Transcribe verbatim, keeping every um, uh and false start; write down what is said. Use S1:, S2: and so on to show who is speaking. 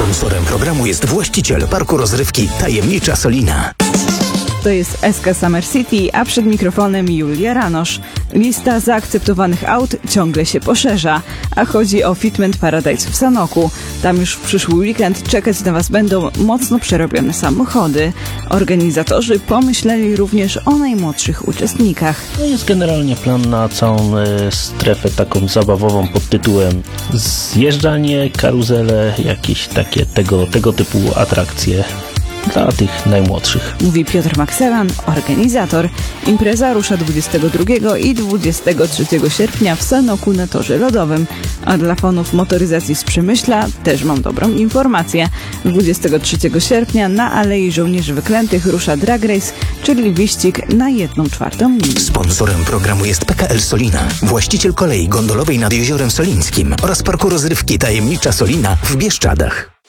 S1: Sponsorem programu jest właściciel parku rozrywki Tajemnicza Solina.
S2: To jest S K Summer City, a przed mikrofonem Julia Ranosz. Lista zaakceptowanych aut ciągle się poszerza, a chodzi o Fitment Paradise w Sanoku. Tam już w przyszły weekend czekać na Was będą mocno przerobione samochody. Organizatorzy pomyśleli również o najmłodszych uczestnikach.
S3: No jest generalnie plan na całą e, strefę taką zabawową pod tytułem zjeżdżanie, karuzele, jakieś takie tego, tego typu atrakcje dla tych najmłodszych.
S2: Mówi Piotr Makselan, organizator. Impreza rusza dwudziestego drugiego i dwudziestego trzeciego sierpnia w Sanoku na torze lodowym. A dla fanów motoryzacji z Przemyśla też mam dobrą informację. dwudziestego trzeciego sierpnia na Alei Żołnierzy Wyklętych rusza Drag Race, czyli wyścig na jedną czwartą mili.
S1: Sponsorem programu jest P K L Solina, właściciel kolei gondolowej nad Jeziorem Solińskim oraz parku rozrywki Tajemnicza Solina w Bieszczadach.